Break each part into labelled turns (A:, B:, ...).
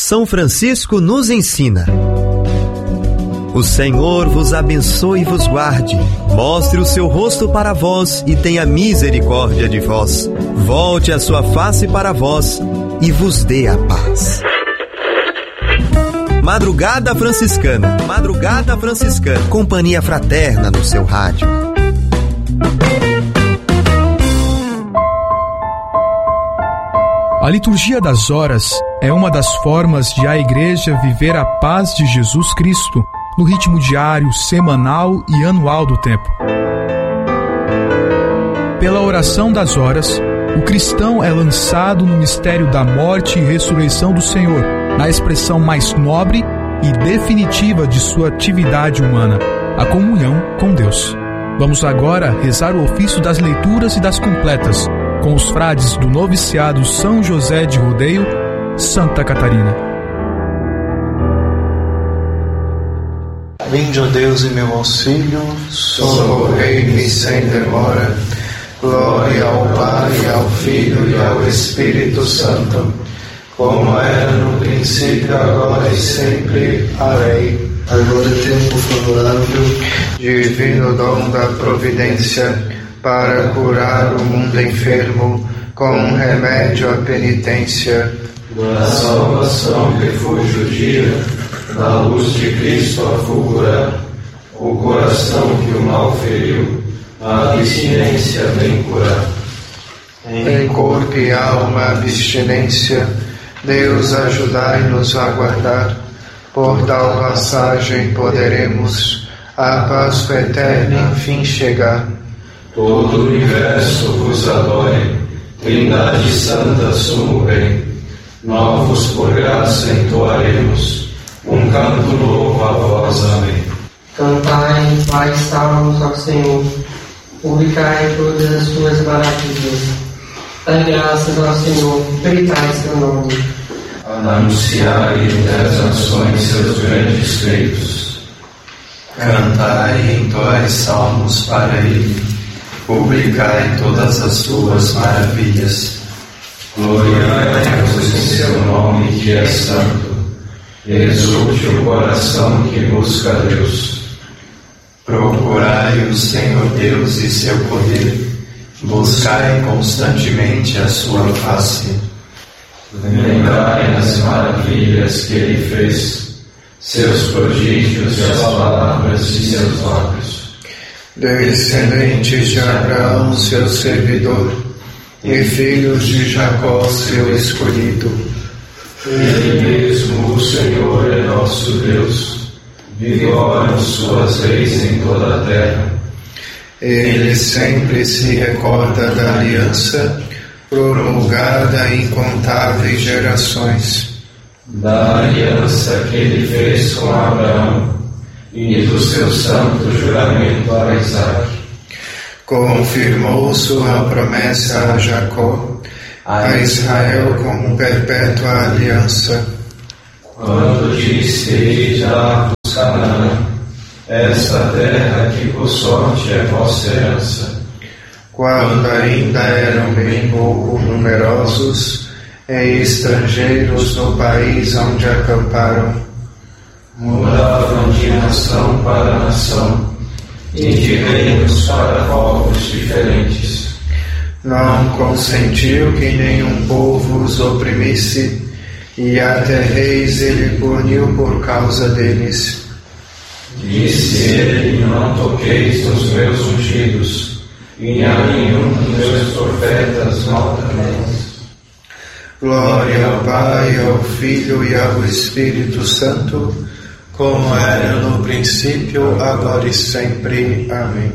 A: São Francisco nos ensina. O Senhor vos abençoe e vos guarde, mostre o seu rosto para vós e tenha misericórdia de vós, volte a sua face para vós e vos dê a paz. Madrugada Franciscana, Madrugada Franciscana, companhia fraterna no seu rádio.
B: A liturgia das horas é uma das formas de a Igreja viver a paz de Jesus Cristo no ritmo diário, semanal e anual do tempo. Pela oração das horas, o cristão é lançado no mistério da morte e ressurreição do Senhor, na expressão mais nobre e definitiva de sua atividade humana, a comunhão com Deus. Vamos agora rezar o ofício das leituras e das completas, com os frades do noviciado São José de Rodeio, Santa Catarina.
C: Vinde, ó Deus, em meu auxílio, socorrei-me sem demora. Glória ao Pai, ao Filho e ao Espírito Santo, como era no princípio, agora e sempre. Amém. Agora é tempo favorável, divino dom da providência, para curar o mundo enfermo, com remédio à penitência.
D: Da salvação, refúgio dia, da luz de Cristo a fulgurar, o coração que o mal feriu, a abstinência vem curar.
C: Em corpo e alma abstinência, Deus ajudai-nos a guardar, por tal passagem poderemos a paz eterna enfim chegar.
D: Todo o universo vos adore, Trindade Santa, sumo bem, novos por graça entoaremos, um canto novo a vós, amém.
E: Cantai, vai salmos ao Senhor, publicai todas as suas maravilhas, dai graças ao Senhor, gritai seu nome.
D: Anunciai entre as nações seus grandes feitos.
C: Cantai e entoai salmos para ele, publicai todas as suas maravilhas.
D: Gloriai-vos em seu nome que é santo, exulte o coração que busca Deus.
C: Procurai o Senhor Deus e seu poder, buscai constantemente a sua face.
D: Lembrai as maravilhas que ele fez, seus prodígios e as palavras de seus lábios.
C: Descendentes de Abraão, seu servidor, e filhos de Jacó, seu escolhido.
D: Ele mesmo, o Senhor, é nosso Deus, vigoram suas leis em toda a terra.
C: Ele sempre se recorda da aliança, promulgada em incontáveis gerações.
D: Da aliança que ele fez com Abraão e do seu santo juramento a Isaque.
C: Confirmou sua promessa a Jacó, a Israel como perpétua aliança.
D: Quando disse ele dar-vos Canaã, esta terra que por sorte é vossa herança.
C: Quando ainda eram bem pouco numerosos e estrangeiros no país onde acamparam,
D: mudavam de nação para nação e de reinos para povos diferentes.
C: Não consentiu que nenhum povo os oprimisse, e até reis ele puniu por causa deles.
D: Disse ele: não toqueis nos meus ungidos, e a nenhum dos meus profetas maltrateis.
C: Glória ao Pai, ao Filho e ao Espírito Santo, como era no princípio, agora e sempre. Amém.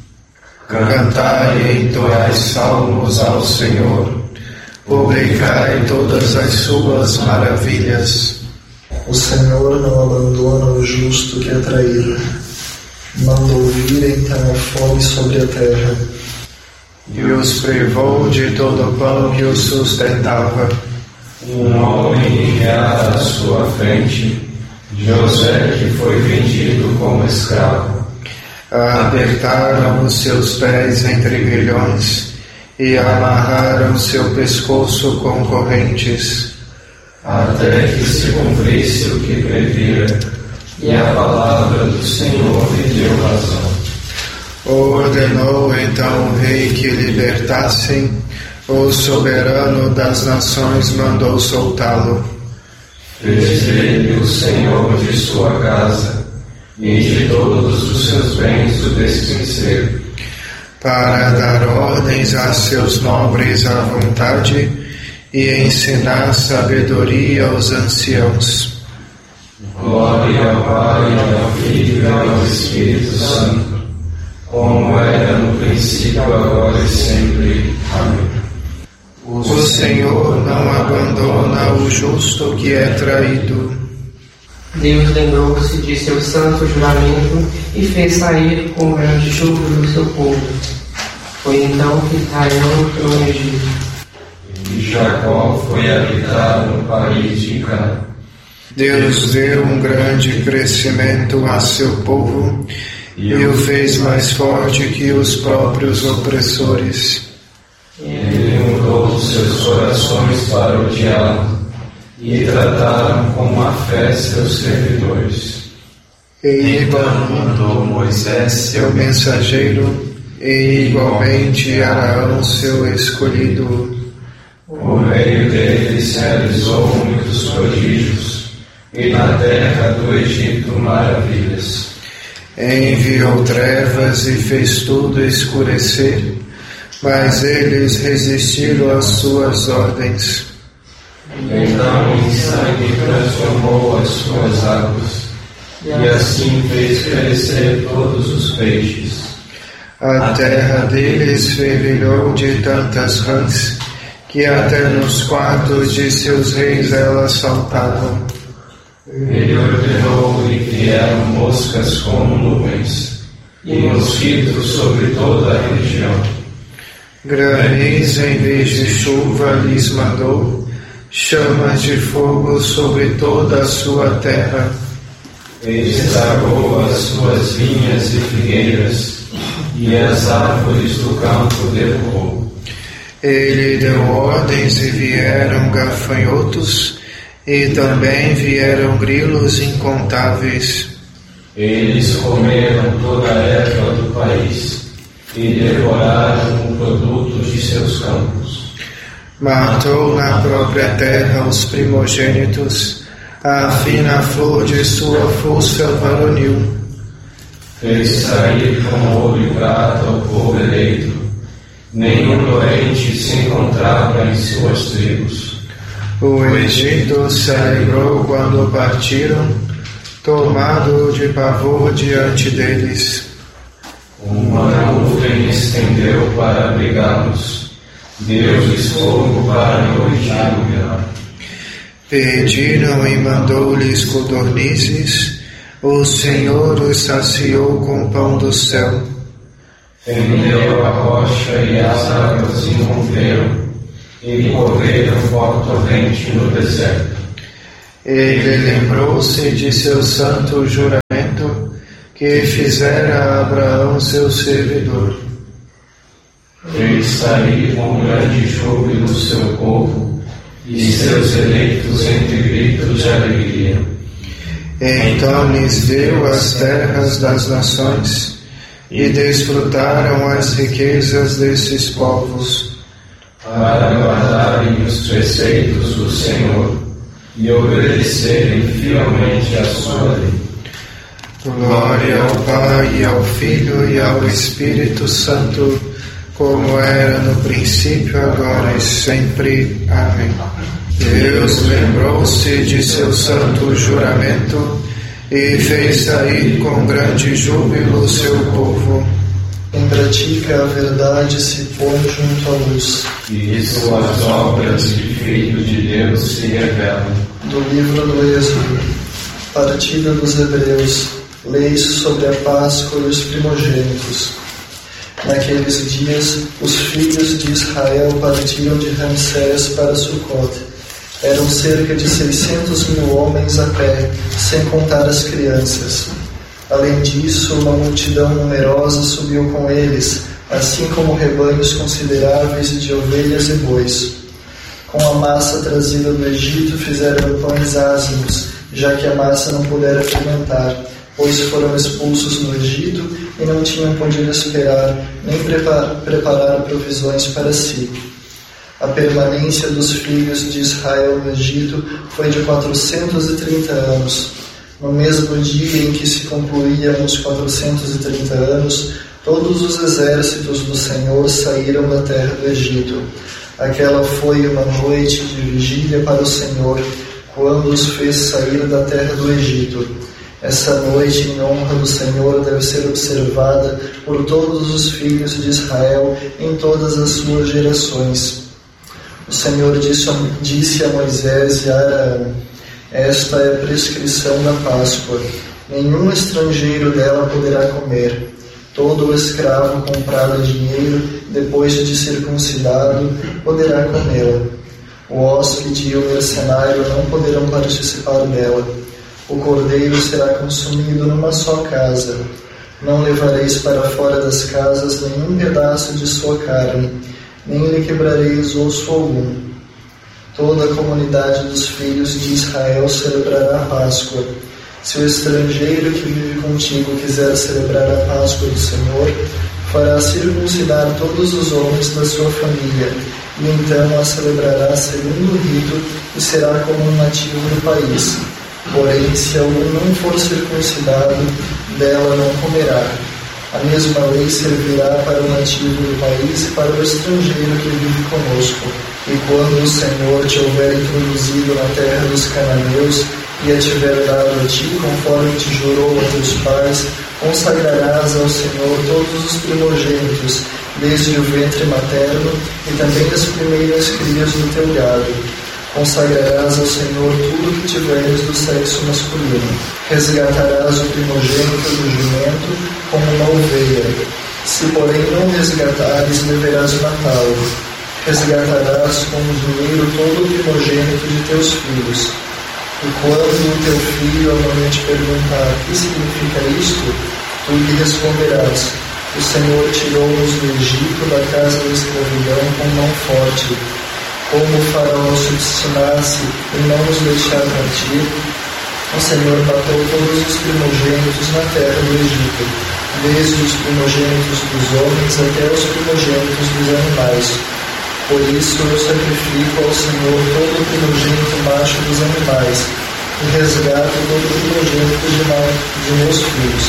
C: Cantai e entoai salmos ao Senhor, publicai todas as suas maravilhas.
F: O Senhor não abandona o justo que é traído, mandou vir então a fome sobre a terra.
C: E os privou de todo o pão que os sustentava.
D: Um homem enviado à sua frente, José, que foi vendido como escravo.
C: Apertaram os seus pés entre grilhões e amarraram seu pescoço com correntes.
D: até que se cumprisse o que previra, e a palavra do Senhor lhe deu razão.
C: Ordenou então o rei que libertassem, o soberano das nações mandou soltá-lo.
D: Fez dele o Senhor de sua casa, e de todos os seus bens o despenseiro,
C: para dar ordens a seus nobres à vontade e ensinar sabedoria aos anciãos.
D: Glória ao Pai, ao Filho e ao Espírito Santo, como era no princípio, agora e sempre. Amém.
C: O Senhor não abandona o justo que é traído.
E: Deus lembrou-se de seu santo juramento e fez sair com grande júbilo o seu povo. Foi então que Israel entrou no Egito.
D: E Jacó foi habitar no país de Canaã.
C: Deus deu um grande crescimento a seu povo e o fez mais forte que os próprios opressores.
D: Ele mudou seus corações para odiá-lo e trataram com má fé seus servidores.
C: Então mandou Moisés seu mensageiro e igualmente Araão seu escolhido.
D: Por meio deles realizou muitos prodígios e na terra do Egito maravilhas.
C: Enviou trevas e fez tudo escurecer, mas eles resistiram às suas ordens.
D: Então em sangue transformou as suas águas, e assim fez crescer todos os peixes.
C: A terra deles fervilhou de tantas rãs, que até nos quartos de seus reis elas saltavam.
D: Ele ordenou e vieram moscas como nuvens, e mosquitos sobre toda a região.
C: Granizo em vez de chuva lhes mandou, chamas de fogo sobre toda a sua terra.
D: Estragou as suas vinhas e figueiras, e as árvores do campo derrubou.
C: Ele deu ordens e vieram gafanhotos, e também vieram grilos incontáveis.
D: Eles comeram toda a erva do país e devoraram o produto de seus campos.
C: Matou na própria terra os primogênitos, a fina flor de sua força varonil.
D: Fez sair com ouro e prata o povo eleito. Nenhum doente se encontrava em suas tribos.
C: O Egito se alegrou quando partiram, tomado de pavor diante deles.
D: Uma nuvem estendeu para abrigá-los. Deu-lhes fogo para noite e lugar.
C: Pediram e mandou-lhes codornizes. O Senhor os saciou com pão do céu.
D: Fendeu a rocha e as águas irromperam, e correram por torrente no deserto.
C: Ele lembrou-se de seu santo juramento, que fizera a Abraão seu servidor.
D: Fez sair com grande júbilo o seu povo, e seus eleitos entre gritos de alegria.
C: Então lhes deu as terras das nações, e desfrutaram as riquezas desses povos.
D: Para guardarem os preceitos do Senhor e obedecerem fielmente à sua lei.
C: Glória ao Pai, e ao Filho e ao Espírito Santo, como era no princípio, agora e sempre. Amém. Deus lembrou-se de seu santo juramento e fez sair com grande júbilo o seu povo. Quem pratica a verdade se põe junto à luz.
D: E suas obras de Filho de Deus se revelam.
F: Do livro do Êxodo, partida dos Hebreus, leis sobre a Páscoa e os primogênitos. Naqueles dias, os filhos de Israel partiram de Ramsés para Sucote. Eram cerca de 600.000 homens a pé, sem contar as crianças. Além disso, uma multidão numerosa subiu com eles, assim como rebanhos consideráveis de ovelhas e bois. Com a massa trazida do Egito fizeram pães ázimos, já que a massa não pudera fermentar, pois foram expulsos no Egito e não tinham podido esperar, nem preparar provisões para si. A permanência dos filhos de Israel no Egito foi de 430 anos. No mesmo dia em que se concluíam os 430 anos, todos os exércitos do Senhor saíram da terra do Egito. Aquela foi uma noite de vigília para o Senhor, quando os fez sair da terra do Egito. Essa noite, em honra do Senhor, deve ser observada por todos os filhos de Israel em todas as suas gerações. O Senhor disse a Moisés e a Arão: esta é a prescrição da Páscoa. Nenhum estrangeiro dela poderá comer. Todo o escravo comprado a dinheiro, depois de circuncidado, poderá comê-la. O hóspede e o mercenário não poderão participar dela. O cordeiro será consumido numa só casa. Não levareis para fora das casas nenhum pedaço de sua carne, nem lhe quebrareis osso algum. Toda a comunidade dos filhos de Israel celebrará a Páscoa. Se o estrangeiro que vive contigo quiser celebrar a Páscoa do Senhor, fará circuncidar todos os homens da sua família, e então a celebrará segundo o rito e será como um nativo do país. Porém, se algum não for circuncidado, dela não comerá. A mesma lei servirá para o nativo do país e para o estrangeiro que vive conosco. E quando o Senhor te houver introduzido na terra dos cananeus e a tiver dado a ti, conforme te jurou a teus pais, consagrarás ao Senhor todos os primogênitos, desde o ventre materno e também as primeiras crias do teu gado. Consagrarás ao Senhor tudo que tiveres do sexo masculino. Resgatarás o primogênito do jumento como uma ovelha. Se, porém, não resgatares, deverás matá-lo. Resgatarás com o dinheiro todo o primogênito de teus filhos. E quando o teu filho amanhã te perguntar: que significa isto? Tu lhe responderás: o Senhor tirou-nos do Egito, da casa da escravidão, com mão forte. Como o faraó se obstinasse em não nos deixar partir, o Senhor matou todos os primogênitos na terra do Egito, desde os primogênitos dos homens até os primogênitos dos animais. Por isso eu sacrifico ao Senhor todo o primogênito macho dos animais, e resgato todo o primogênito de meus filhos.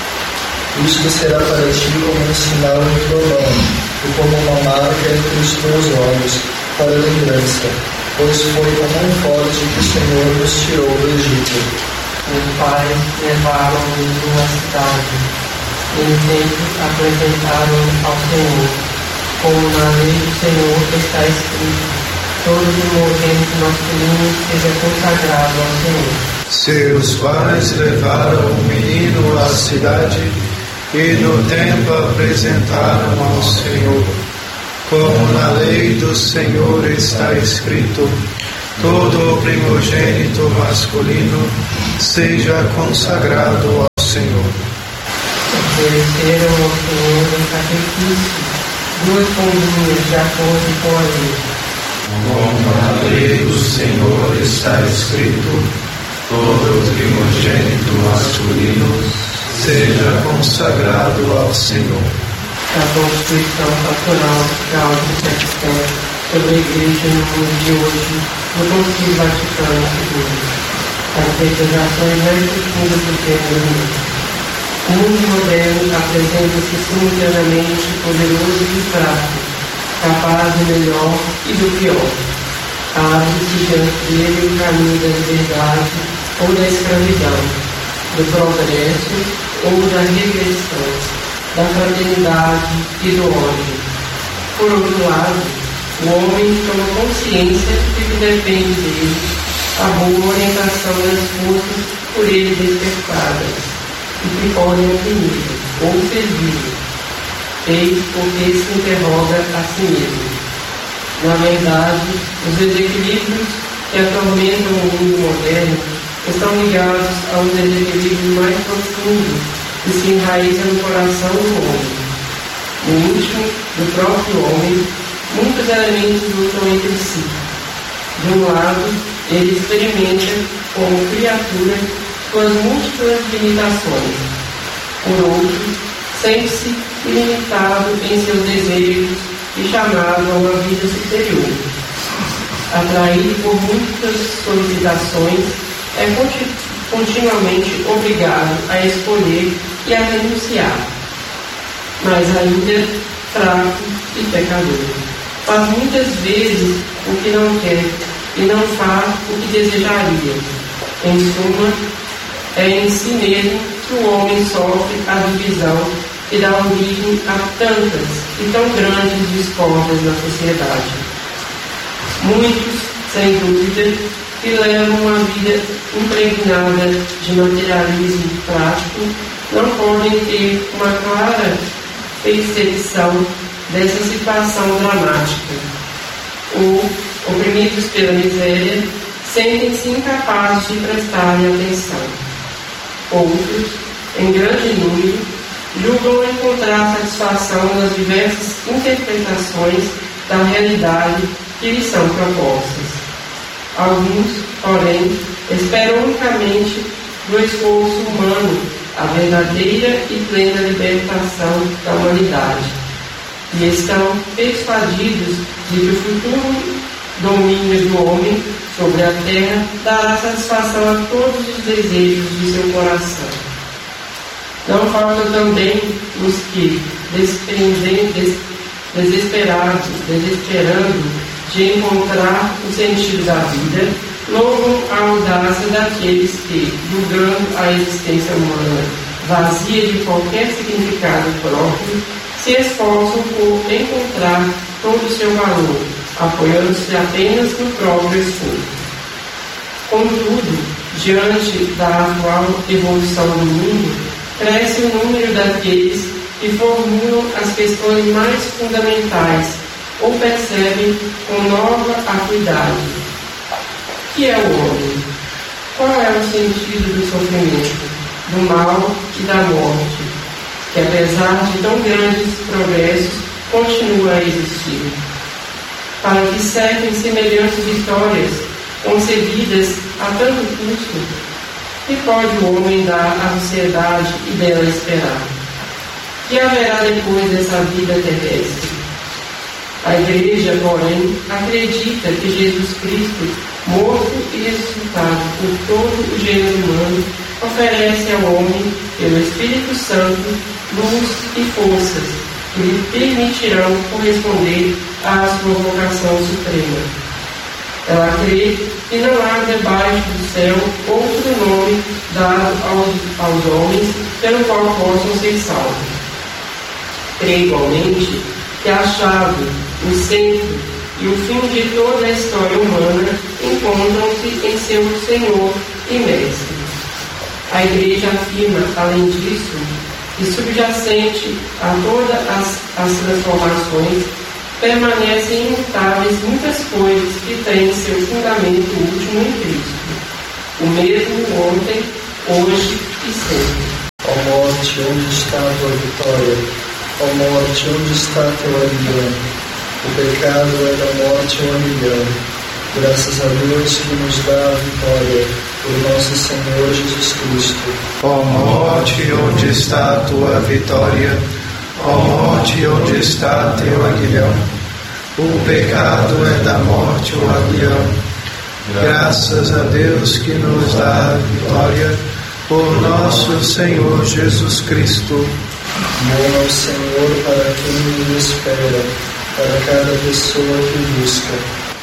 F: Isto será para ti como um sinal em tua mão, e como uma marca entre os teus olhos, para lembrança, pois foi com mão forte que o Senhor nos tirou do Egito.
E: Os pais levaram-nos numa cidade, e em templo apresentaram ao Senhor. Como na lei do Senhor está escrito: todo primogênito masculino seja consagrado ao Senhor.
C: Seus pais levaram o menino à cidade e no templo apresentaram ao Senhor. Como na lei do Senhor está escrito: todo o primogênito masculino seja consagrado ao Senhor.
E: Ofereceram ao Senhor um sacrifício, 2 pombinhos de acordo com a lei.
D: Como na lei do Senhor está escrito: todo o primogênito masculino seja consagrado ao Senhor.
E: A Constituição Pastoral de Cláudio VII sobre a Igreja no mundo de hoje, no Concílio Vaticano II. As interpretações mais profundas do tema. O mundo moderno apresenta-se simultaneamente poderoso e fraco, capaz do melhor e do pior. Abre-se diante dele o caminho da liberdade ou da escravidão, do progresso ou da regressão, da fraternidade e do ódio. Por outro lado, o homem toma consciência de que depende dele a boa orientação das forças por ele despertadas e que podem oprimir ou servir, eis porque se interroga a si mesmo. Na verdade, os desequilíbrios que atormentam o mundo moderno estão ligados aos desequilíbrios mais profundos que se enraiza no coração do homem. No íntimo do próprio homem, muitos elementos lutam entre si, De um lado, ele experimenta como criatura suas múltiplas limitações. Por outro, sente-se ilimitado em seus desejos e chamado a uma vida superior. Atraído por muitas solicitações, é continuamente obrigado a escolher e a renunciar, mas ainda fraco e pecador. Faz muitas vezes o que não quer e não faz o que desejaria. Em suma, é em si mesmo que o homem sofre a divisão que dá origem a tantas e tão grandes discórdias na sociedade. Muitos, sem dúvida, que levam uma vida impregnada de materialismo prático, não podem ter uma clara percepção dessa situação dramática. Ou, oprimidos pela miséria, sentem-se incapazes de prestarem atenção. Outros, em grande número, julgam encontrar satisfação nas diversas interpretações da realidade que lhes são propostas. Alguns, porém, esperam unicamente do esforço humano a verdadeira e plena libertação da humanidade, e estão persuadidos de que o futuro domínio do homem sobre a terra dará satisfação a todos os desejos de seu coração. Não faltam também os que, desesperando de encontrar o sentido da vida, louvam a audácia daqueles que, julgando a existência humana vazia de qualquer significado próprio, se esforçam por encontrar todo o seu valor, apoiando-se apenas no próprio esforço. Contudo, diante da atual evolução do mundo, cresce o número daqueles que formulam as questões mais fundamentais ou percebem com nova acuidade. O que é o homem? Qual é o sentido do sofrimento, do mal e da morte, que apesar de tão grandes progressos, continua a existir? Para que servem semelhantes histórias, concebidas a tanto custo? Que pode o homem dar à sociedade e dela esperar? Que haverá depois dessa vida terrestre? A Igreja, porém, acredita que Jesus Cristo, morto e ressuscitado por todo o gênero humano, oferece ao homem, pelo Espírito Santo, luz e forças que lhe permitirão corresponder à sua vocação suprema. Ela crê que não há debaixo do céu outro nome dado aos homens pelo qual possam ser salvos. Crê igualmente que a chave, o centro e o fim de toda a história humana encontram-se em seu Senhor e Mestre. A Igreja afirma, além disso, que subjacente a todas as transformações permanecem imutáveis muitas coisas que têm seu fundamento último em Cristo, o mesmo ontem, hoje e sempre.
F: Ó morte, onde está a tua vitória? Ó morte, onde está teu aguilhão? O pecado é da morte um aguilhão. Graças a Deus que nos dá a vitória, por nosso Senhor Jesus Cristo.
C: Ó morte, onde está a tua vitória? Ó morte, onde está teu aguilhão? O pecado é da morte um aguilhão. Graças a Deus que nos dá a vitória, por nosso Senhor Jesus Cristo.
F: Bom é o Senhor para quem o espera, para cada pessoa que busca.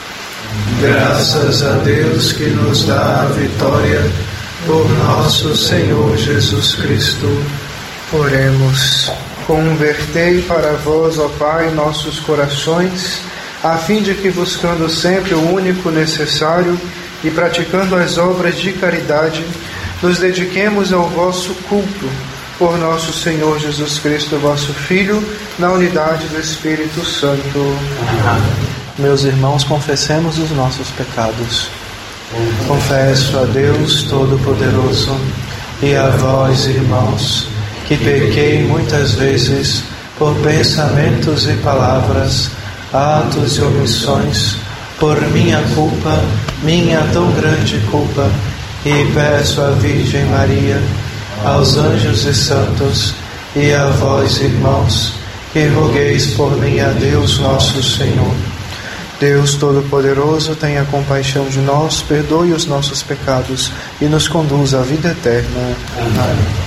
C: Graças a Deus que nos dá a vitória, por nosso Senhor Jesus Cristo.
G: Oremos. Convertei para vós, ó Pai, nossos corações, a fim de que, buscando sempre o único necessário e praticando as obras de caridade, nos dediquemos ao vosso culto, por nosso Senhor Jesus Cristo, vosso Filho, na unidade do Espírito Santo.
H: Amém. Meus irmãos, confessemos os nossos pecados. Confesso a Deus Todo-Poderoso e a vós, irmãos, que pequei muitas vezes por pensamentos e palavras, atos e omissões, por minha culpa, minha tão grande culpa, e peço à Virgem Maria, aos anjos e santos, e a vós, irmãos, que rogueis por mim a Deus nosso Senhor. Deus Todo-Poderoso, tenha compaixão de nós, perdoe os nossos pecados e nos conduz à vida eterna. Amém.